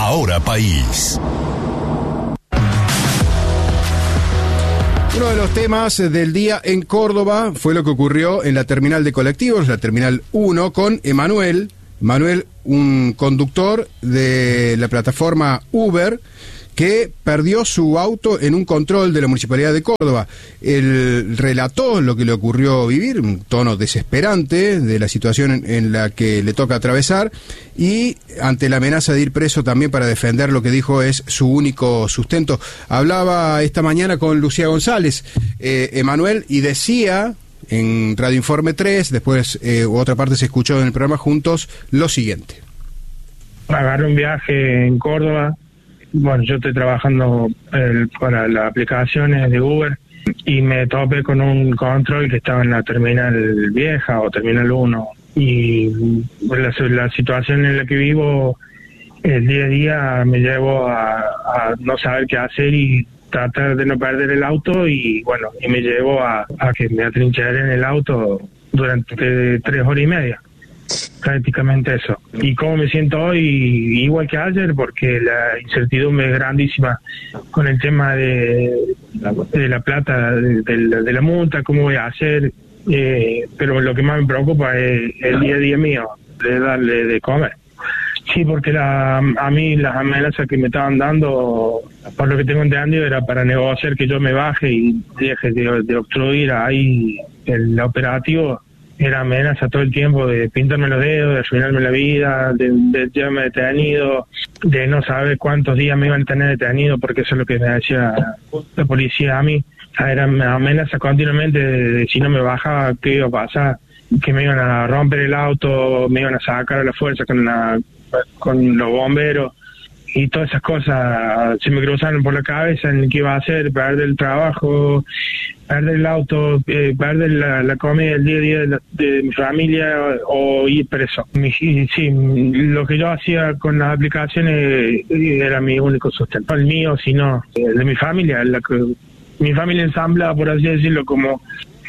Ahora País. Uno de los temas del día en Córdoba fue lo que ocurrió en la terminal de colectivos, la terminal 1, con Emanuel, un conductor de la plataforma Uber, que perdió su auto en un control de la Municipalidad de Córdoba. Él relató lo que le ocurrió vivir, un tono desesperante de la situación en la que le toca atravesar, y ante la amenaza de ir preso también para defender lo que dijo es su único sustento. Hablaba esta mañana con Lucía González, Emanuel, y decía en Radio Informe 3, después otra parte se escuchó en el programa Juntos, lo siguiente. Agarré un viaje en Córdoba. Bueno, yo estoy trabajando para las aplicaciones de Uber y me topé con un control que estaba en la terminal vieja o terminal 1. Y la situación en la que vivo el día a día me llevo a no saber qué hacer y tratar de no perder el auto, y bueno, y me llevo a que me atrincheré en el auto durante 3 horas y media. Prácticamente eso. ¿Y cómo me siento hoy? Igual que ayer, porque la incertidumbre es grandísima con el tema de la plata, de la multa, cómo voy a hacer, pero lo que más me preocupa es el día a día mío, de darle de comer. Sí, porque a mí las amenazas que me estaban dando, por lo que tengo entendido, era para negociar que yo me baje y deje de obstruir ahí el operativo. Era amenaza todo el tiempo de pintarme los dedos, de arruinarme la vida, de llevarme detenido, de no saber cuántos días me iban a tener detenido, porque eso es lo que me decía la policía a mí. Eran amenazas continuamente de si no me bajaba, qué iba a pasar, que me iban a romper el auto, me iban a sacar a la fuerza con los bomberos, y todas esas cosas se me cruzaron por la cabeza en qué iba a hacer, perder el trabajo, perder el auto, perder la comida el día a día de mi familia o ir preso. Sí, lo que yo hacía con las aplicaciones era mi único sustento. El mío, sino el de mi familia, mi familia ensambla, por así decirlo, como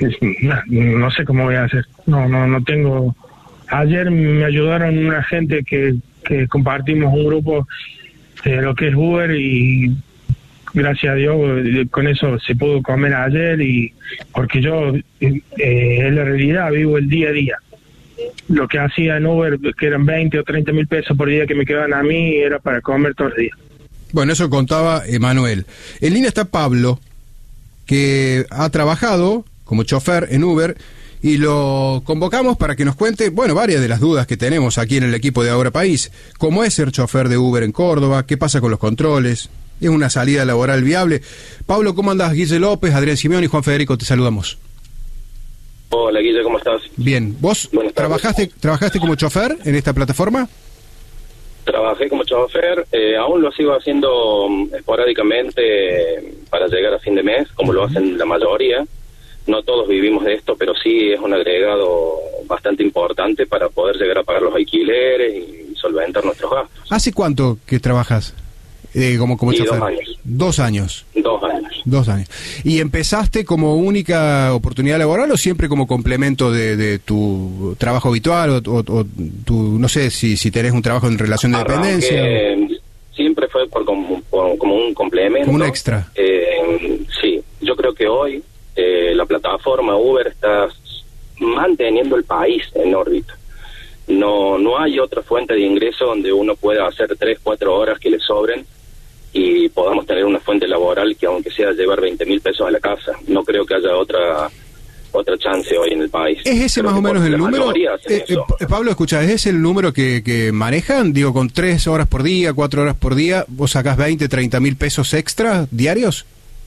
no sé cómo voy a hacer. No tengo. Ayer me ayudaron una gente que compartimos un grupo de lo que es Uber, y gracias a Dios con eso se pudo comer ayer, y porque yo en la realidad vivo el día a día. Lo que hacía en Uber, que eran 20 o 30 mil pesos por día que me quedaban a mí, era para comer todos los días. Bueno, eso contaba Emanuel. En línea está Pablo, que ha trabajado como chofer en Uber, y lo convocamos para que nos cuente, bueno, varias de las dudas que tenemos aquí en el equipo de Ahora País. ¿Cómo es ser chofer de Uber en Córdoba? ¿Qué pasa con los controles? ¿Es una salida laboral viable? Pablo, ¿cómo andás? Guille López, Adrián Simeón y Juan Federico, te saludamos. Hola, Guille, ¿cómo estás? Bien. ¿Vos trabajaste como chofer en esta plataforma? Trabajé como chofer, aún lo sigo haciendo esporádicamente para llegar a fin de mes, como lo hacen la mayoría. No todos vivimos de esto, pero sí es un agregado bastante importante para poder llegar a pagar los alquileres y solventar nuestros gastos. ¿Hace cuánto que trabajas como chofer? 2 años. 2 años. 2 años. ¿Y empezaste como única oportunidad laboral o siempre como complemento de tu trabajo habitual o tu, no sé si tenés un trabajo en relación de dependencia? Siempre fue como un complemento. Como un extra. Sí, yo creo que hoy la plataforma Uber está manteniendo el país en órbita. No hay otra fuente de ingreso donde uno pueda hacer 3-4 horas que le sobren y podamos tener una fuente laboral que, aunque sea llevar 20.000 pesos a la casa, no creo que haya otra chance hoy en el país. ¿Es ese más o menos el número? Pablo, escucha, ¿es ese el número que manejan? Digo, con 3 horas por día, 4 horas por día, ¿vos sacás 20-30.000 pesos extra diarios?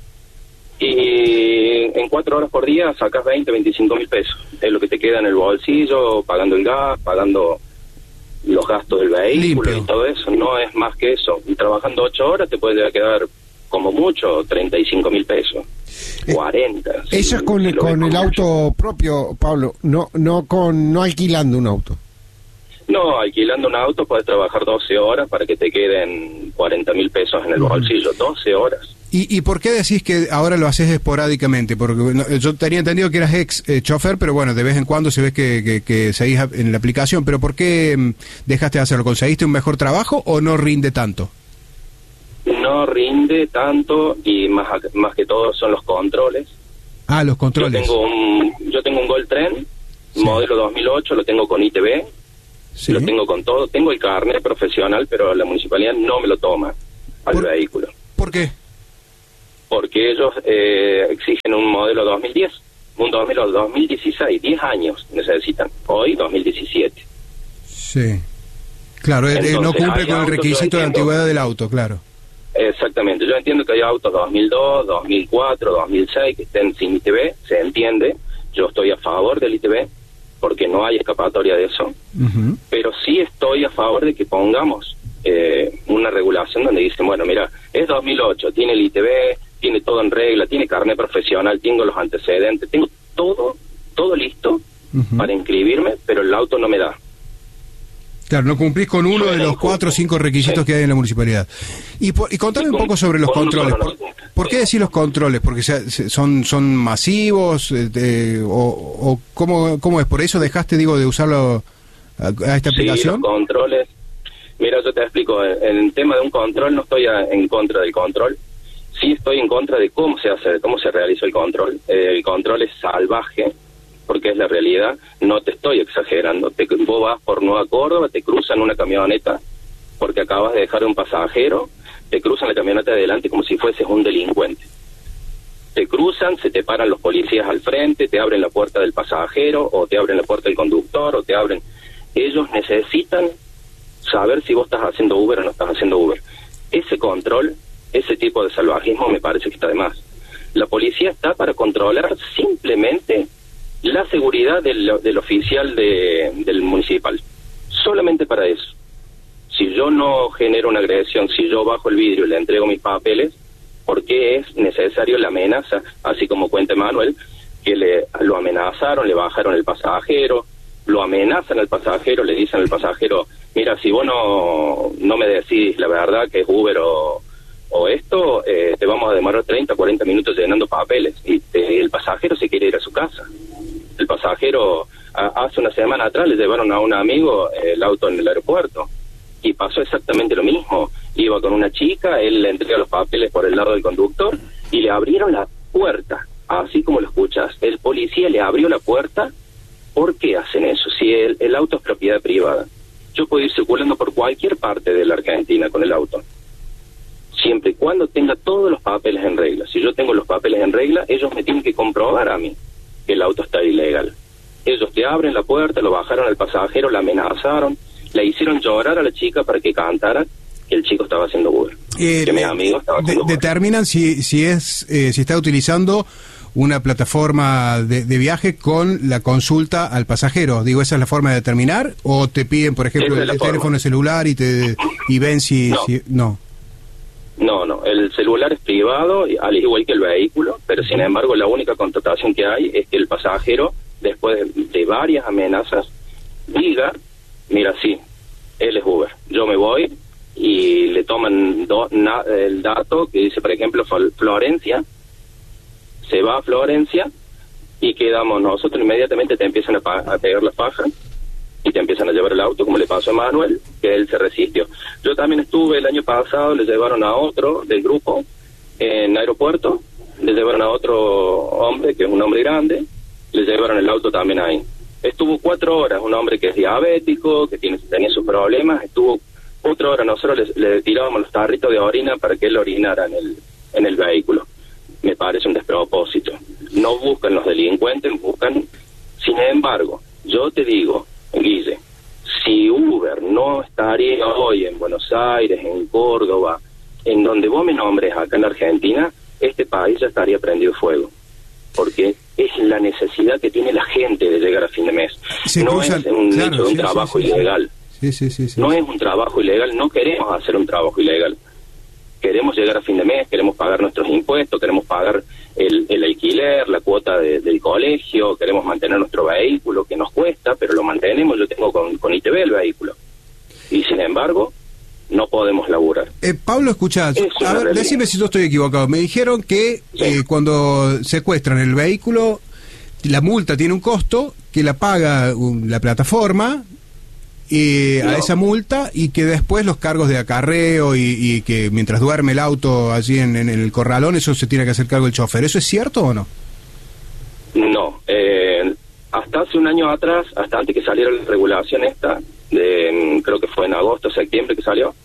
Y en 4 horas por día sacas 20-25.000 pesos. Es lo que te queda en el bolsillo, pagando el gas, pagando los gastos del vehículo. Limpio. Y todo eso. No es más que eso. Y trabajando 8 horas te puede quedar como mucho 35.000 pesos. 40. Eso es con el auto propio, Pablo. No alquilando un auto. No, alquilando un auto puedes trabajar 12 horas para que te queden 40.000 pesos en el bolsillo. 12 horas. ¿Y por qué decís que ahora lo haces esporádicamente? Porque yo tenía entendido que eras chofer, pero bueno, de vez en cuando se ve que seguís en la aplicación. ¿Pero por qué dejaste de hacerlo? ¿Conseguiste un mejor trabajo o no rinde tanto? no rinde tanto y más que todo son los controles. Ah, los controles. Yo tengo un Gol Tren, Sí. modelo 2008, lo tengo con ITV, Sí. lo tengo con todo, tengo el carnet profesional, pero la municipalidad no me lo toma al vehículo. ¿Por qué? Porque ellos exigen un modelo 2010, un 2016, 10 años necesitan, hoy 2017. Sí. Claro, Entonces, no cumple hay con el autos, requisito yo de entiendo. antigüedad del auto, claro. Exactamente, yo entiendo que hay autos 2002, 2004, 2006 que estén sin ITV, se entiende, yo estoy a favor del ITV, porque no hay escapatoria de eso, Ujú. pero sí estoy a favor de que pongamos una regulación donde dicen, bueno, mira, es 2008, tiene el ITV, tiene todo en regla, tiene carnet profesional, tengo los antecedentes, tengo todo listo Ujú. para inscribirme, pero el auto no me da. Claro, no cumplís con uno Yo de no los cumplo. 4 o 5 requisitos Sí. que hay en la municipalidad. Y contame un poco sobre los Con uno controles. solo no lo cumple. ¿Por qué decís los controles? ¿Porque son masivos? ¿O cómo es? ¿Por eso dejaste, de usarlo a esta Sí, aplicación? los controles. Mira, yo te explico. En el tema de un control no estoy en contra del control. Sí estoy en contra de cómo se hace, cómo se realiza el control. El control es salvaje, porque es la realidad. No te estoy exagerando. Vos vas por Nueva Córdoba, te cruzan una camioneta porque acabas de dejar un pasajero, te cruzan la camioneta de adelante como si fueses un delincuente. Te cruzan, se te paran los policías al frente, te abren la puerta del pasajero, o te abren la puerta del conductor, o te abren... Ellos necesitan saber si vos estás haciendo Uber o no estás haciendo Uber. Ese control, ese tipo de salvajismo me parece que está de más. La policía está para controlar simplemente la seguridad del oficial del municipal. Solamente para eso. Si yo no genero una agresión, si yo bajo el vidrio y le entrego mis papeles, ¿por qué es necesario la amenaza? Así como cuenta Manuel, que lo amenazaron, le bajaron el pasajero, lo amenazan al pasajero, le dicen al pasajero, mira, si vos no me decís la verdad que es Uber o esto, te vamos a demorar 30, 40 minutos llenando papeles. Y el pasajero se quiere ir a su casa. El pasajero, hace una semana atrás le llevaron a un amigo el auto en el aeropuerto y pasó exactamente lo mismo. Iba con una chica, él le entrega los papeles por el lado del conductor y le abrieron la puerta, así como lo escuchas. El policía le abrió la puerta. ¿Por qué hacen eso? Si el auto es propiedad privada, yo puedo ir circulando por cualquier parte de la Argentina con el auto, siempre y cuando tenga todos los papeles en regla. Si yo tengo los papeles en regla, ellos me tienen que comprobar a mí que el auto está ilegal. Ellos te abren la puerta, lo bajaron al pasajero, la amenazaron, le hicieron llorar a la chica para que cantara que el chico estaba haciendo Uber, que mi amigo estaba haciendo Uber. Determinan si está utilizando una plataforma de viaje con la consulta al pasajero. Digo, ¿esa es la forma de determinar? ¿O te piden, por ejemplo, Esa es la el forma. teléfono celular y ven si... No. No. No, el celular es privado, al igual que el vehículo, pero sin embargo la única contratación que hay es que el pasajero, después de varias amenazas, diga, mira, sí, él es Uber, yo me voy, y le toman el dato que dice, por ejemplo, Florencia, se va a Florencia y quedamos nosotros, inmediatamente te empiezan a pegar la faja y te empiezan a llevar el auto, como le pasó a Manuel, que él se resistió. Yo también estuve el año pasado, le llevaron a otro del grupo en aeropuerto, le llevaron a otro hombre, que es un hombre grande, le llevaron el auto también ahí. Estuvo 4 horas, un hombre que es diabético, que tenía sus problemas, estuvo 4 horas, nosotros le tirábamos los tarritos de orina para que él orinara en el vehículo. Me parece un despropósito. No buscan los delincuentes, buscan... Sin embargo, yo te digo, Guille, si Uber no estaría hoy en Buenos Aires, en Córdoba, en donde vos me nombres acá en Argentina, este país ya estaría prendido fuego. Porque es la necesidad que tiene la gente de llegar a fin de mes. No es un hecho de un trabajo ilegal. Sí. No es un trabajo ilegal, no queremos hacer un trabajo ilegal. Queremos llegar a fin de mes, queremos pagar nuestros impuestos, queremos pagar el alquiler, la cuota del colegio, queremos mantener nuestro vehículo, que nos cuesta, pero lo mantenemos. Yo tengo con ITV el vehículo. Y sin embargo, no podemos laburar. Pablo, escuchá, a ver, decime si yo estoy equivocado. Me dijeron que cuando secuestran el vehículo, la multa tiene un costo, que la paga la plataforma, a esa multa, y que después los cargos de acarreo y que mientras duerme el auto allí en el corralón, eso se tiene que hacer cargo el chofer. ¿Eso es cierto o no? No, hasta hace un año atrás, hasta antes que saliera la regulación esta, creo que fue en agosto, septiembre que salió,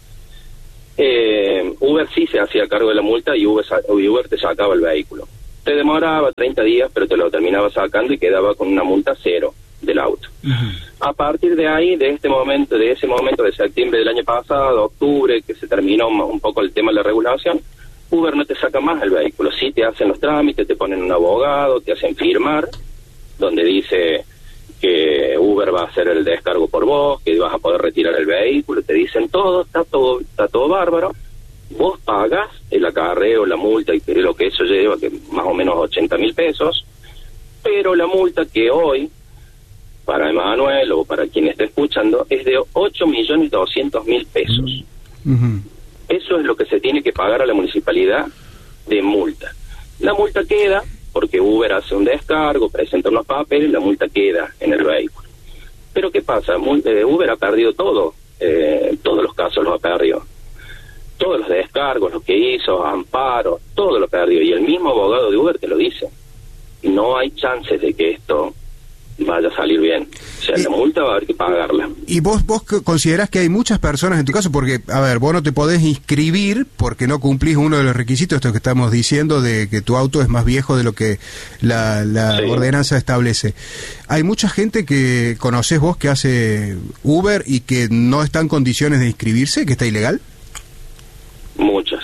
Uber sí se hacía cargo de la multa y Uber te sacaba el vehículo. Te demoraba 30 días, pero te lo terminaba sacando y quedaba con una multa cero del auto. A partir de ahí, de ese momento de septiembre del año pasado, octubre, que se terminó un poco el tema de la regulación, Uber no te saca más el vehículo. Sí te hacen los trámites, te ponen un abogado, te hacen firmar, donde dice que Uber va a hacer el descargo por vos, que vas a poder retirar el vehículo, te dicen todo, está todo bárbaro. Vos pagas el acarreo, la multa y lo que eso lleva, que más o menos 80.000 pesos, pero la multa que hoy, para Emanuel o para quien esté escuchando, es de 8.200.000 pesos. Eso es lo que se tiene que pagar a la municipalidad de multa. La multa queda, porque Uber hace un descargo, presenta unos papeles, la multa queda en el vehículo. Pero ¿qué pasa? Uber ha perdido todo, todos los casos los ha perdido. Todos los descargos, lo que hizo, amparo, todo lo perdió. Y el mismo abogado de Uber te lo dice. No hay chances de que esto vaya a salir bien. O sea, la multa va a haber que pagarla. ¿Y vos considerás que hay muchas personas en tu caso? Porque, a ver, vos no te podés inscribir porque no cumplís uno de los requisitos, esto que estamos diciendo, de que tu auto es más viejo de lo que la ordenanza establece. Hay mucha gente que conocés vos que hace Uber y que no está en condiciones de inscribirse, que está ilegal. Muchas.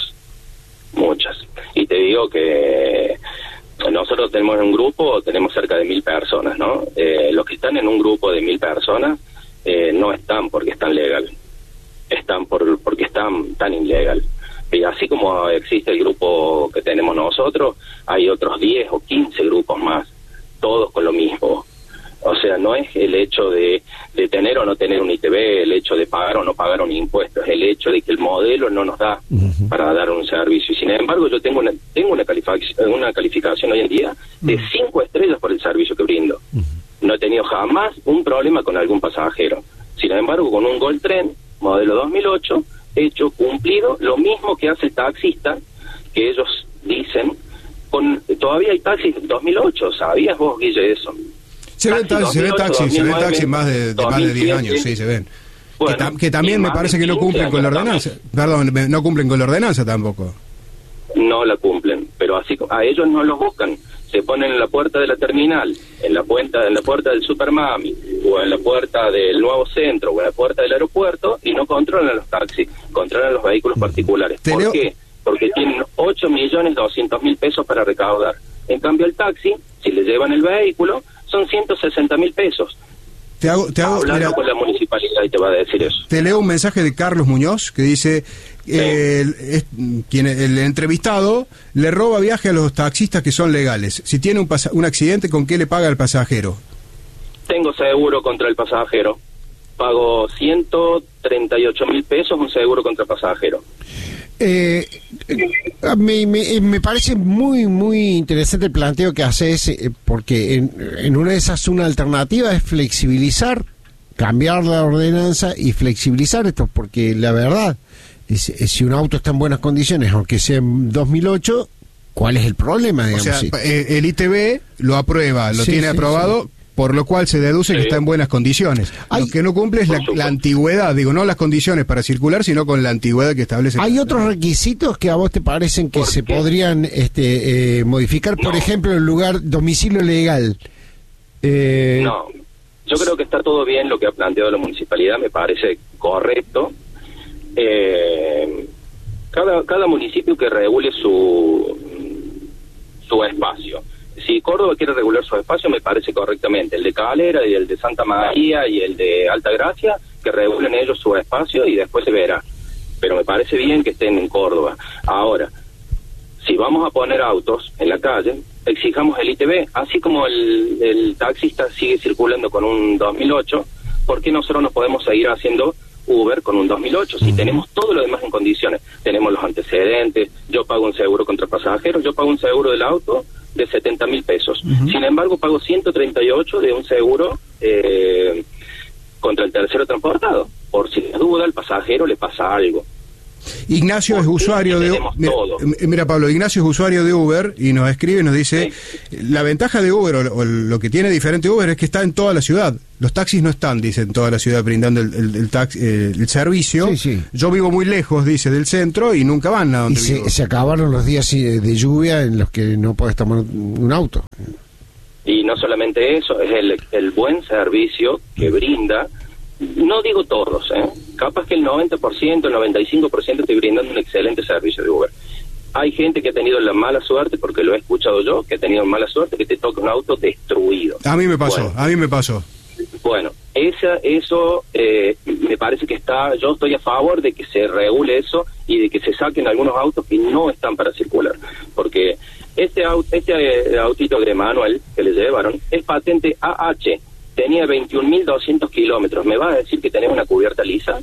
Y te digo que nosotros tenemos un grupo, tenemos cerca de 1.000 personas, ¿no? Los que están en un grupo de 1.000 personas no están porque están legal, están porque están tan ilegal. Y así como existe el grupo que tenemos nosotros, hay otros 10 o 15 grupos más, todos con lo mismo. O sea, no es el hecho de tener o no tener un ITV, el hecho de pagar o no pagar un impuesto, es el hecho de que el modelo no nos da para dar un servicio. Y sin embargo, yo tengo una calificación hoy en día de 5 estrellas por el servicio que brindo. No he tenido jamás un problema con algún pasajero. Sin embargo, con un Gol Tren, modelo 2008, he hecho cumplido lo mismo que hace el taxista, que ellos dicen, todavía hay taxis 2008, ¿sabías vos, Guille, eso? Se ven taxis más de 10 años, sí, se ven. Bueno, que también me parece que no cumplen con la ordenanza. Perdón, no cumplen con la ordenanza tampoco. No la cumplen, pero así a ellos no los buscan. Se ponen en la puerta de la terminal, en la puerta del Supermami, o en la puerta del nuevo centro, o en la puerta del aeropuerto, y no controlan los taxis, controlan los vehículos particulares. ¿Por qué? Porque tienen 8.200.000 pesos para recaudar. En cambio, el taxi, si le llevan el vehículo, son 160.000 pesos. Hablando con la municipalidad y te va a decir eso. Te leo un mensaje de Carlos Muñoz que dice el entrevistado le roba viaje a los taxistas que son legales. Si tiene un accidente, ¿con qué le paga al pasajero? Tengo seguro contra el pasajero. Pago 138.000 pesos un seguro contra el pasajero. Me parece muy interesante el planteo que haces, porque en una de esas una alternativa es flexibilizar, cambiar la ordenanza y flexibilizar esto, porque la verdad si un auto está en buenas condiciones, aunque sea en 2008, ¿cuál es el problema? Digamos, o sea, el ITV lo aprueba, tiene aprobado. Por lo cual se deduce que está en buenas condiciones. Lo que no cumple es la antigüedad, no las condiciones para circular, sino con la antigüedad que establece. ¿Hay otros requisitos que a vos te parecen que se podrían modificar? Por ejemplo, el domicilio legal. No, yo creo que está todo bien lo que ha planteado la municipalidad, me parece correcto. Cada municipio que regule su espacio. Si Córdoba quiere regular su espacio, me parece correctamente. El de Calera y el de Santa María y el de Altagracia, que regulen ellos su espacio y después se verá. Pero me parece bien que estén en Córdoba. Ahora, si vamos a poner autos en la calle, exijamos el ITV. Así como el taxista sigue circulando con un 2008, ¿por qué nosotros no podemos seguir haciendo Uber con un 2008 si tenemos todo lo demás en condiciones? Tenemos los antecedentes, yo pago un seguro contra pasajeros, yo pago un seguro del auto de 70.000 pesos. Sin embargo, pago 138 de un seguro contra el tercero transportado. Por si la duda, al pasajero le pasa algo. Ignacio es usuario de mira Pablo, Ignacio es usuario de Uber y nos escribe y nos dice, la ventaja de Uber o lo que tiene diferente Uber es que está en toda la ciudad. Los taxis no están, dice, en toda la ciudad brindando el servicio. Sí, sí. Yo vivo muy lejos, dice, del centro y nunca van a donde vivo. Se acabaron los días de lluvia en los que no podés tomar un auto. Y no solamente eso, es el buen servicio que brinda. No digo todos, capaz que el 90%, el 95% estoy brindando un excelente servicio de Uber. Hay gente que ha tenido la mala suerte, porque lo he escuchado yo, que ha tenido mala suerte, que te toca un auto destruido. A mí me pasó. Bueno, eso me parece que yo estoy a favor de que se regule eso y de que se saquen algunos autos que no están para circular. Porque este autito de Manuel que le llevaron es patente AH. Tenía 21.200 kilómetros. ¿Me vas a decir que tenés una cubierta lisa?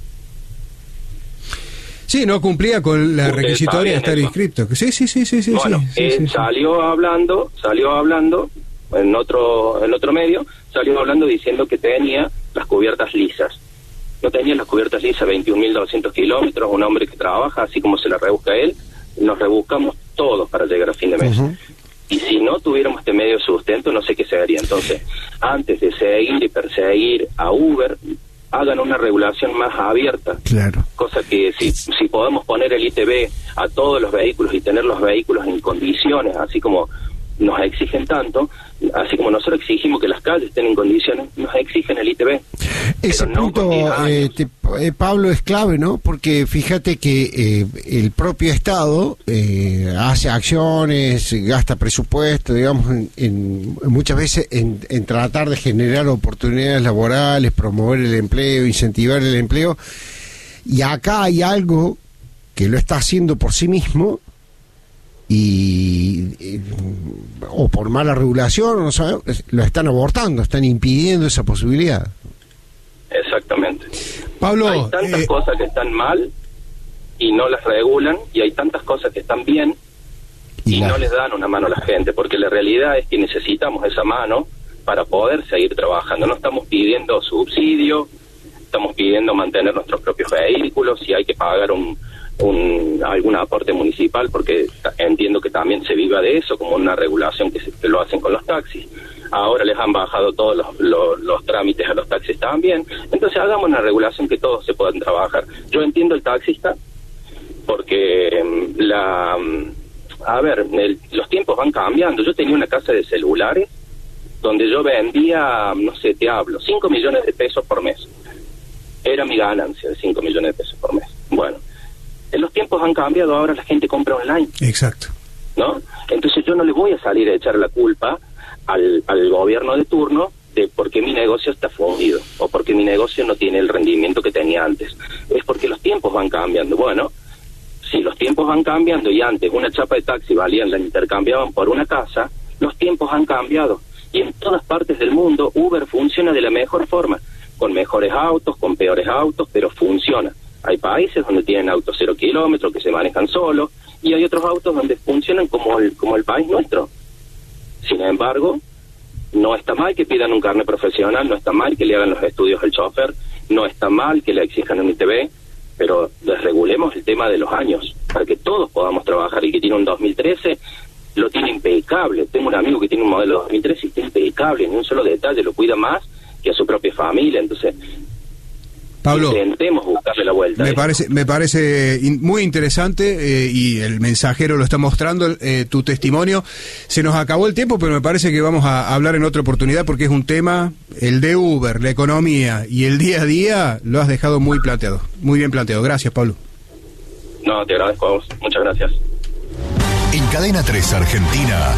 Sí, no cumplía con la requisitoria de estar inscripto. Sí. Bueno, salió hablando en otro medio, salió hablando diciendo que tenía las cubiertas lisas. No tenía las cubiertas lisas, 21.200 kilómetros, un hombre que trabaja, así como se la rebusca él, nos rebuscamos todos para llegar a fin de mes. Uh-huh. Y si no tuviéramos este medio de sustento, no sé qué se haría. Entonces, antes de seguir y perseguir a Uber, hagan una regulación más abierta. Claro. Cosa que si podemos poner el ITV a todos los vehículos y tener los vehículos en condiciones, así como nos exigen tanto, así como nosotros exigimos que las calles estén en condiciones, nos exigen el ITV. Ese punto, Pablo, es clave, ¿no? Porque fíjate que el propio Estado hace acciones, gasta presupuesto, digamos, muchas veces en tratar de generar oportunidades laborales, promover el empleo, incentivar el empleo, y acá hay algo que lo está haciendo por sí mismo, o por mala regulación, no sabemos, lo están abortando, están impidiendo esa posibilidad. Exactamente. Pablo, hay tantas cosas que están mal y no las regulan, y hay tantas cosas que están bien y no les dan una mano a la gente, porque la realidad es que necesitamos esa mano para poder seguir trabajando. No estamos pidiendo subsidio, estamos pidiendo mantener nuestros propios vehículos, y hay que pagar algún aporte municipal, porque entiendo que también se viva de eso, como una regulación que lo hacen con los taxis. Ahora les han bajado todos los trámites a los taxis también. Entonces hagamos una regulación que todos se puedan trabajar. Yo entiendo el taxista, porque los tiempos van cambiando. Yo tenía una casa de celulares donde yo vendía, no sé, 5 millones de pesos por mes. Era mi ganancia de 5 millones de pesos por mes. Bueno, los tiempos han cambiado, ahora la gente compra online. Exacto. ¿No? Entonces yo no le voy a salir a echar la culpa al gobierno de turno de porque mi negocio está fundido o porque mi negocio no tiene el rendimiento que tenía antes. Es porque los tiempos van cambiando. Bueno, si los tiempos van cambiando y antes una chapa de taxi la intercambiaban por una casa, los tiempos han cambiado. Y en todas partes del mundo Uber funciona de la mejor forma, con mejores autos, con peores autos, pero funciona. Hay países donde tienen autos 0 kilómetros que se manejan solos, y hay otros autos donde funcionan como el país nuestro. Sin embargo, no está mal que pidan un carnet profesional, no está mal que le hagan los estudios al chofer, no está mal que le exijan un ITV, pero desregulemos el tema de los años, para que todos podamos trabajar. Y que tiene un 2013, lo tiene impecable. Tengo un amigo que tiene un modelo 2013 y está impecable, ni un solo detalle, lo cuida más que a su propia familia. Entonces, Pablo, intentemos buscarle la vuelta. Me parece muy interesante, y el mensajero lo está mostrando, tu testimonio. Se nos acabó el tiempo, pero me parece que vamos a hablar en otra oportunidad, porque es un tema, el de Uber, la economía y el día a día, lo has dejado muy planteado, muy bien planteado. Gracias, Pablo. No, te agradezco a vos. Muchas gracias. En Cadena 3 Argentina,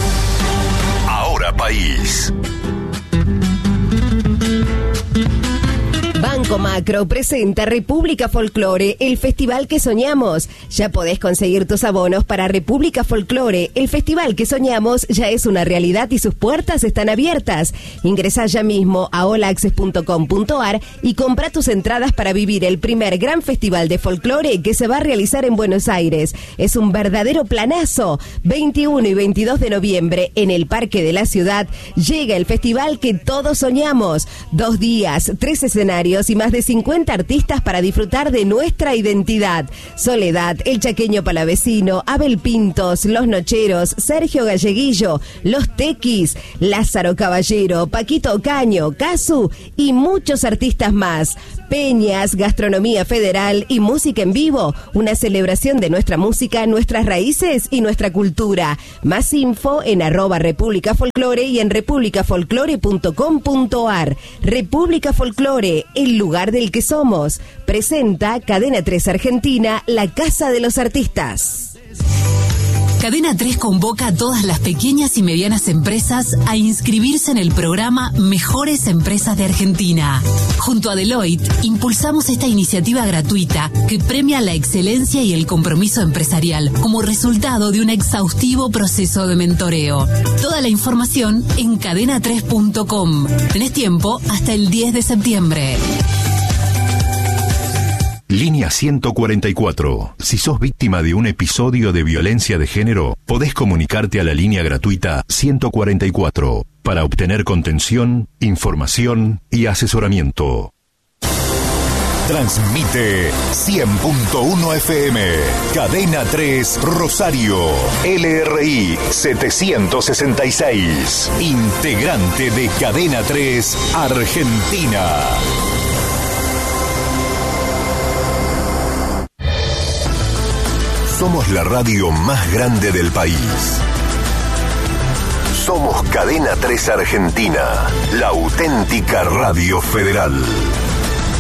Ahora País. Banco Macro presenta República Folklore, el festival que soñamos. Ya podés conseguir tus abonos para República Folklore. El festival que soñamos ya es una realidad y sus puertas están abiertas. Ingresá ya mismo a allAccess.com.ar y compra tus entradas para vivir el primer gran festival de folclore que se va a realizar en Buenos Aires. Es un verdadero planazo. 21 y 22 de noviembre en el Parque de la Ciudad llega el festival que todos soñamos. 2 días, 3 escenarios y más de 50 artistas para disfrutar de nuestra identidad. Soledad, El Chaqueño Palavecino, Abel Pintos, Los Nocheros, Sergio Galleguillo, Los Tequis, Lázaro Caballero, Paquito Ocaño, Casu y muchos artistas más. Peñas, gastronomía federal y música en vivo. Una celebración de nuestra música, nuestras raíces y nuestra cultura. Más info en @República Folklore y en republicafolklore.com.ar. República Folklore, el lugar del que somos. Presenta Cadena 3 Argentina, la casa de los artistas. Cadena 3 convoca a todas las pequeñas y medianas empresas a inscribirse en el programa Mejores Empresas de Argentina. Junto a Deloitte, impulsamos esta iniciativa gratuita que premia la excelencia y el compromiso empresarial como resultado de un exhaustivo proceso de mentoreo. Toda la información en cadena3.com. Tenés tiempo hasta el 10 de septiembre. Línea 144. Si sos víctima de un episodio de violencia de género, podés comunicarte a la línea gratuita 144 para obtener contención, información y asesoramiento. Transmite 100.1 FM, Cadena 3 Rosario, LRI 766, integrante de Cadena 3 Argentina. Somos la radio más grande del país. Somos Cadena 3 Argentina, la auténtica radio federal.